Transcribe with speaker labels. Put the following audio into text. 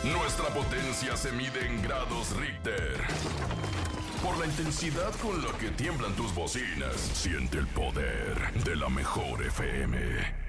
Speaker 1: Nuestra potencia se mide en grados Richter. Por la intensidad con la que tiemblan tus bocinas, siente el poder de la mejor FM.